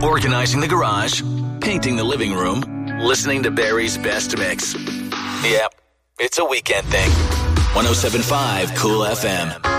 organizing the garage, painting the living room, listening to Barry's best mix. Yep, it's a weekend thing. 107.5 Cool FM.